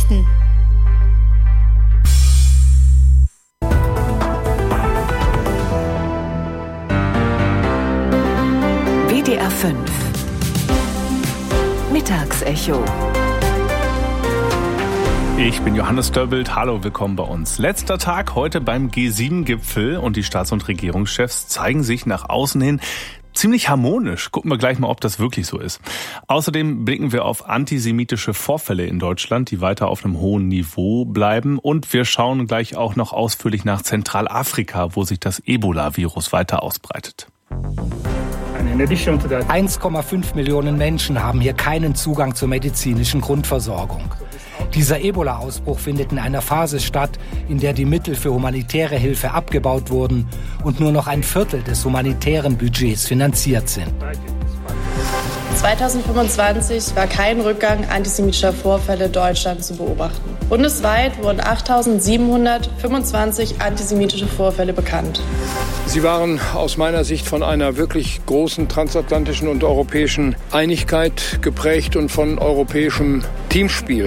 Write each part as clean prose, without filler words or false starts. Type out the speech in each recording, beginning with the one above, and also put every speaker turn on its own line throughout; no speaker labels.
Nachrichten. WDR 5 Mittagsecho.
Ich bin Johannes Dörbelt. Hallo, willkommen bei uns. Letzter Tag heute beim G7-Gipfel und die Staats- und Regierungschefs zeigen sich nach außen hin ziemlich harmonisch. Gucken wir gleich mal, ob das wirklich so ist. Außerdem blicken wir auf antisemitische Vorfälle in Deutschland, die weiter auf einem hohen Niveau bleiben. Und wir schauen gleich auch noch ausführlich nach Zentralafrika, wo sich das Ebola-Virus weiter ausbreitet.
1,5 Millionen Menschen haben hier keinen Zugang zur medizinischen Grundversorgung. Dieser Ebola-Ausbruch findet in einer Phase statt, in der die Mittel für humanitäre Hilfe abgebaut wurden und nur noch ein Viertel des humanitären Budgets finanziert sind.
2025 war kein Rückgang antisemitischer Vorfälle in Deutschland zu beobachten. Bundesweit wurden 8.725 antisemitische Vorfälle bekannt.
Sie waren aus meiner Sicht von einer wirklich großen transatlantischen und europäischen Einigkeit geprägt und von europäischem Teamspiel.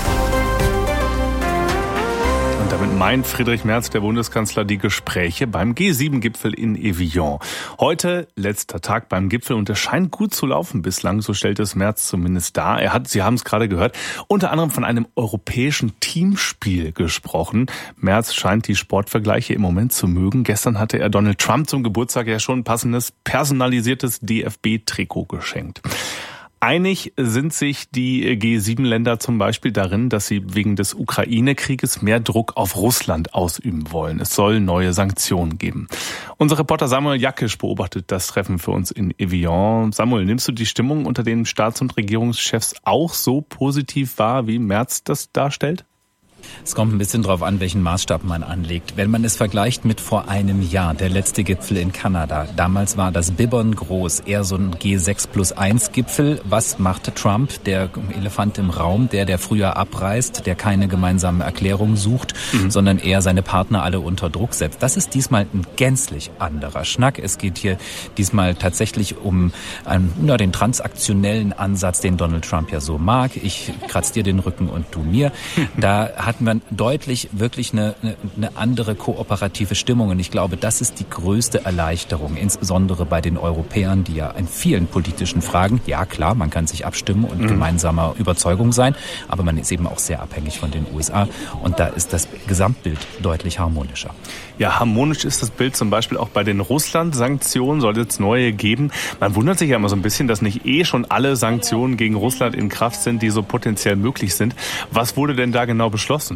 Und damit meint Friedrich Merz, der Bundeskanzler, die Gespräche beim G7-Gipfel in Evian. Heute letzter Tag beim Gipfel und es scheint gut zu laufen bislang, so stellt es Merz zumindest dar. Sie haben es gerade gehört, unter anderem von einem europäischen Teamspiel gesprochen. Merz scheint die Sportvergleiche im Moment zu mögen. Gestern hatte er Donald Trump zum Geburtstag ja schon ein passendes, personalisiertes DFB-Trikot geschenkt. Einig sind sich die G7-Länder zum Beispiel darin, dass sie wegen des Ukraine-Krieges mehr Druck auf Russland ausüben wollen. Es soll neue Sanktionen geben. Unser Reporter Samuel Jakisch beobachtet das Treffen für uns in Evian. Samuel, nimmst du die Stimmung unter den Staats- und Regierungschefs auch so positiv wahr, wie Merz das darstellt?
Es kommt ein bisschen drauf an, welchen Maßstab man anlegt. Wenn man es vergleicht mit vor einem Jahr, der letzte Gipfel in Kanada. Damals war das Bibbern groß, eher so ein G6+1 Gipfel. Was machte Trump, der Elefant im Raum, der früher abreist, der keine gemeinsame Erklärung sucht, sondern eher seine Partner alle unter Druck setzt. Das ist diesmal ein gänzlich anderer Schnack. Es geht hier diesmal tatsächlich um den transaktionellen Ansatz, den Donald Trump ja so mag. Ich kratz dir den Rücken und du mir. Da hatten wir deutlich wirklich eine andere kooperative Stimmung. Und ich glaube, das ist die größte Erleichterung, insbesondere bei den Europäern, die ja in vielen politischen Fragen, ja klar, man kann sich abstimmen und gemeinsamer Überzeugung sein, aber man ist eben auch sehr abhängig von den USA. Und da ist das Gesamtbild deutlich harmonischer.
Ja, harmonisch ist das Bild zum Beispiel auch bei den Russland-Sanktionen, soll es neue geben. Man wundert sich ja immer so ein bisschen, dass nicht schon alle Sanktionen gegen Russland in Kraft sind, die so potenziell möglich sind. Was wurde denn da genau beschlossen?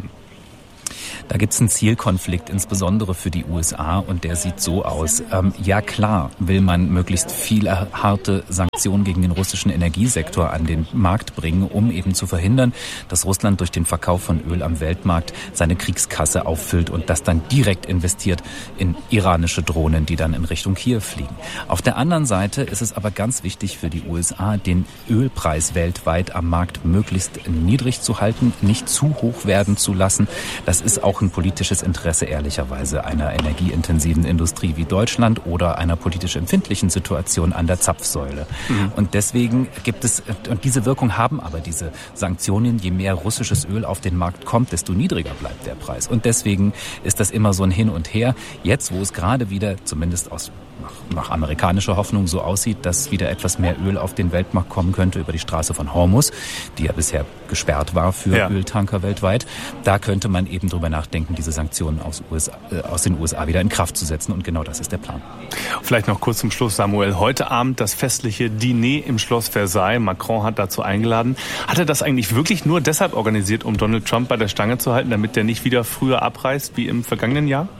Da gibt es einen Zielkonflikt, insbesondere für die USA, und der sieht so aus. Ja klar will man möglichst viele harte Sanktionen gegen den russischen Energiesektor an den Markt bringen, um eben zu verhindern, dass Russland durch den Verkauf von Öl am Weltmarkt seine Kriegskasse auffüllt und das dann direkt investiert in iranische Drohnen, die dann in Richtung Kiew fliegen. Auf der anderen Seite ist es aber ganz wichtig für die USA, den Ölpreis weltweit am Markt möglichst niedrig zu halten, nicht zu hoch werden zu lassen. Das ist auch ein politisches Interesse, ehrlicherweise, einer energieintensiven Industrie wie Deutschland oder einer politisch empfindlichen Situation an der Zapfsäule. Und deswegen gibt es, und diese Wirkung haben aber diese Sanktionen, je mehr russisches Öl auf den Markt kommt, desto niedriger bleibt der Preis. Und deswegen ist das immer so ein Hin und Her. Jetzt, wo es gerade wieder, zumindest nach amerikanischer Hoffnung so aussieht, dass wieder etwas mehr Öl auf den Weltmarkt kommen könnte über die Straße von Hormuz, die ja bisher gesperrt war für Öltanker weltweit, da könnte man eben drüber nachdenken, diese Sanktionen aus den USA wieder in Kraft zu setzen. Und genau das ist der Plan.
Vielleicht noch kurz zum Schluss, Samuel. Heute Abend das festliche Diner im Schloss Versailles. Macron hat dazu eingeladen. Hat er das eigentlich wirklich nur deshalb organisiert, um Donald Trump bei der Stange zu halten, damit der nicht wieder früher abreist wie im vergangenen Jahr?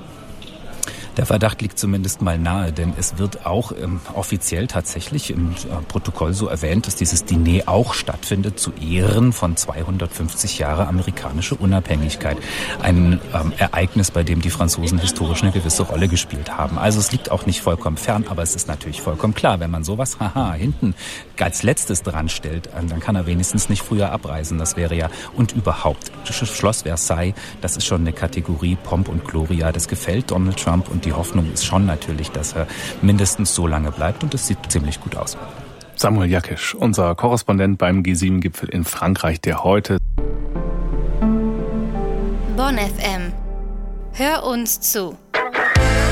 Der Verdacht liegt zumindest mal nahe, denn es wird auch offiziell tatsächlich im Protokoll so erwähnt, dass dieses Diner auch stattfindet zu Ehren von 250 Jahre amerikanische Unabhängigkeit. Ein Ereignis, bei dem die Franzosen historisch eine gewisse Rolle gespielt haben. Also es liegt auch nicht vollkommen fern, aber es ist natürlich vollkommen klar, wenn man sowas hinten als letztes dran stellt, dann kann er wenigstens nicht früher abreisen. Das wäre ja, und überhaupt, Schloss Versailles, das ist schon eine Kategorie Pomp und Gloria, das gefällt Donald Trump, und die Hoffnung ist schon natürlich, dass er mindestens so lange bleibt, und es sieht ziemlich gut aus.
Samuel Jakisch, unser Korrespondent beim G7-Gipfel in Frankreich, der heute
Bonn FM. Hör uns zu.